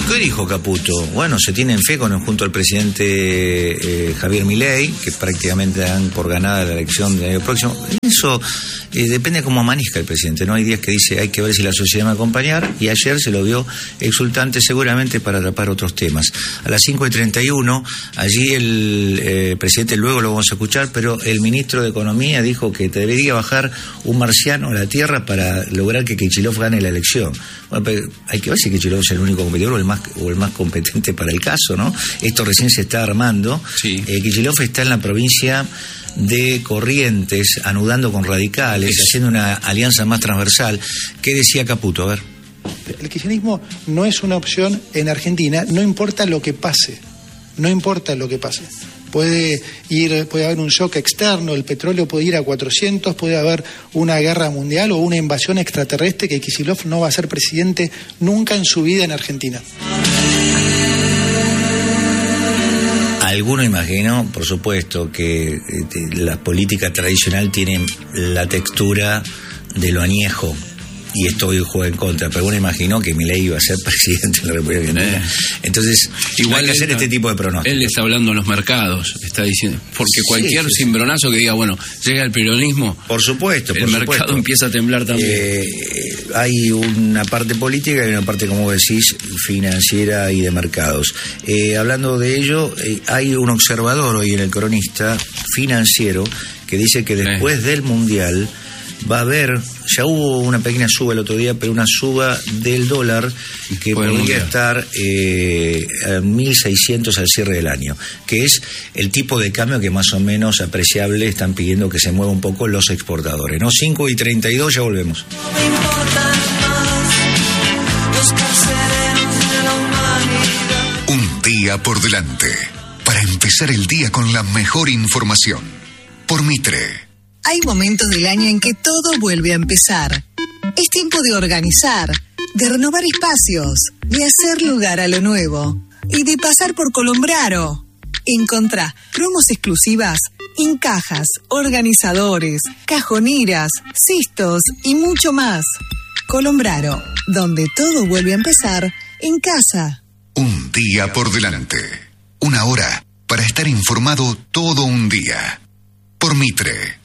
¿Qué dijo Caputo? Bueno, se tienen fe junto al presidente Javier Milei, que prácticamente dan por ganada la elección del año próximo. Eso depende de cómo amanezca el presidente, ¿no? Hay días que dice, hay que ver si la sociedad me va a acompañar, y ayer se lo vio exultante seguramente para atrapar otros temas. A las 5:31, allí el presidente, luego lo vamos a escuchar, pero el ministro de Economía dijo que debería bajar un marciano a la Tierra para lograr que Kicillof gane la elección. Bueno, pero hay que ver si Kicillof es el único competidor o el más competente para el caso, ¿no? Esto recién se está armando. Sí. Kicillof está en la provincia de Corrientes, anudando con radicales, haciendo una alianza más transversal. ¿Qué decía Caputo? A ver. El kirchnerismo no es una opción en Argentina, no importa lo que pase, no importa lo que pase. Puede haber un shock externo, el petróleo puede ir a 400, puede haber una guerra mundial o una invasión extraterrestre, que Kicillof no va a ser presidente nunca en su vida en Argentina. Alguno imagino, por supuesto, que la política tradicional tiene la textura de lo añejo, y esto hoy juega en contra, pero uno imaginó que Milei iba a ser presidente de la República Argentina. Entonces, igual hay que hacer este tipo de pronósticos. Él está hablando en los mercados, está diciendo, porque cualquier cimbronazo que diga, bueno, llega el peronismo, por supuesto, el mercado empieza a temblar también. Hay una parte política y una parte, como decís, financiera y de mercados. Hablando de ello, hay un observador hoy en el Cronista financiero que dice que después del Mundial va a haber, ya hubo una pequeña suba el otro día, pero una suba del dólar que podría estar a 1.600 al cierre del año, que es el tipo de cambio que más o menos apreciable están pidiendo que se mueva un poco los exportadores, ¿no? 5:32, ya volvemos. Un día por delante, para empezar el día con la mejor información. Por Mitre. Hay momentos del año en que todo vuelve a empezar. Es tiempo de organizar, de renovar espacios, de hacer lugar a lo nuevo y de pasar por Colombraro. Encontrá promos exclusivas en cajas, organizadores, cajoneras, cestos y mucho más. Colombraro, donde todo vuelve a empezar en casa. Un día por delante. Una hora para estar informado todo un día. Por Mitre.